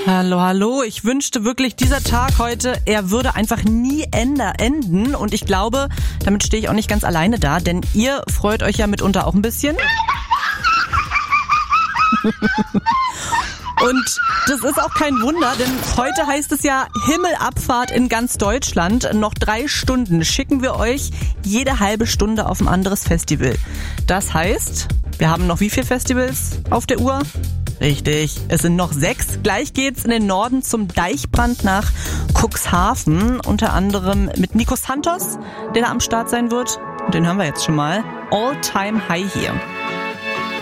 Hallo, hallo. Ich wünschte wirklich, dieser Tag heute, er würde einfach nie enden. Und ich glaube, damit stehe ich auch nicht ganz alleine da, denn ihr freut euch ja mitunter auch ein bisschen. Und das ist auch kein Wunder, denn heute heißt es ja Himmelabfahrt in ganz Deutschland. Noch 3 Stunden schicken wir euch jede halbe Stunde auf ein anderes Festival. Das heißt, wir haben noch wie viele Festivals auf der Uhr? Richtig, es sind noch 6. Gleich geht's in den Norden zum Deichbrand nach Cuxhaven. Unter anderem mit Nico Santos, der da am Start sein wird. Den hören wir jetzt schon mal. All Time High hier.